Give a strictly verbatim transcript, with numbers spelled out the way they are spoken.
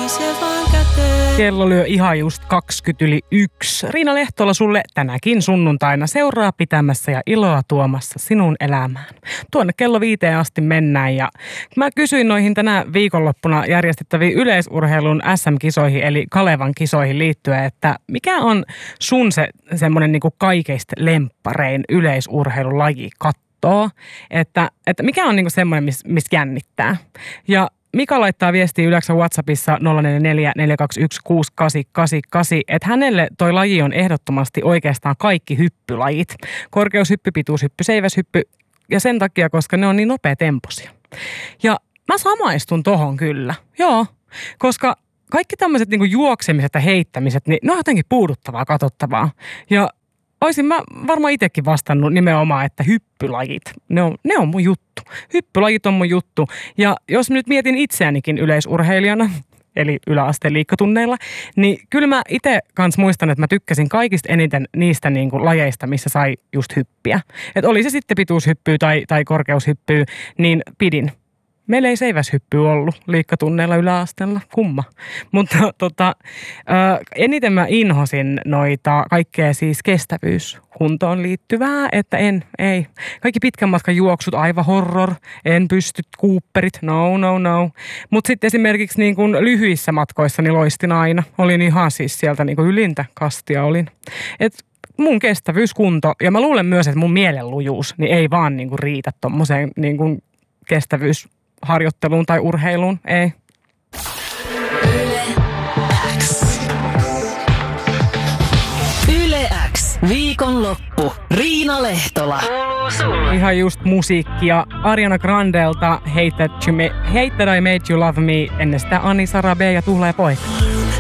se vaan käteen. Kello lyö ihan just kaksikymmentä yli yksi. Riina Lehtola sulle tänäkin sunnuntaina seuraa pitämässä ja iloa tuomassa sinun elämään. Tuonne kello viiteen asti mennään ja mä kysyin noihin tänä viikonloppuna järjestettäviin yleisurheilun äs äm-kisoihin eli Kalevan kisoihin liittyen, että mikä on sun se semmoinen niinku kaikista lempparein yleisurheilulaji kattoo, että, että mikä on niinku semmoinen, missä mis jännittää. Ja Mika laittaa viestiä Yleksan WhatsAppissa nolla neljä neljä neljä kaksi yksi kuusi kahdeksan kahdeksan kahdeksan, että hänelle toi laji on ehdottomasti oikeastaan kaikki hyppylajit. Korkeushyppy, pituushyppy, seiväshyppy ja sen takia, koska ne on niin nopeatempoisia. Ja mä samaistun tohon kyllä, joo, koska kaikki tämmöiset niinku juoksemiset ja heittämiset, niin ne on jotenkin puuduttavaa, katsottavaa. Ja olisin mä varmaan itsekin vastannut nimenomaan, että hyppylajit, ne on, ne on mun juttu. Hyppylajit on mun juttu. Ja jos nyt mietin itseänikin yleisurheilijana, eli yläasteen liikkatunneilla, niin kyllä mä itse kans muistan, että mä tykkäsin kaikista eniten niistä niin kuin lajeista, missä sai just hyppiä. Että oli se sitten pituushyppyä tai, tai korkeushyppyä, niin pidin. Meillä ei seiväshyppyä ollut liikkatunneilla yläasteella, kumma. Mutta tota, äh, eniten mä inhosin noita kaikkea siis kestävyyskuntoon liittyvää, että en, ei. Kaikki pitkän matkan juoksut, aivan horror, en pysty, Cooperit, no, no, no. Mutta sitten esimerkiksi niin kun lyhyissä matkoissa niin loistin aina. Olin ihan siis sieltä niin kun ylintä kastia olin. Et mun kestävyyskunto, ja mä luulen myös, että mun mielenlujuus, niin ei vaan niin kun riitä tommoseen niin kun kestävyys harjoitteluun tai urheiluun, ei. Yle X. Yle X. Viikonloppu. Riina Lehtola. Kuuluu sulle. Ihan just musiikkia Ariana Grandelta Hate That, you ma- Hate That I Made You Love Me, ennen sitä Anni Sara B ja Tuhlea poika.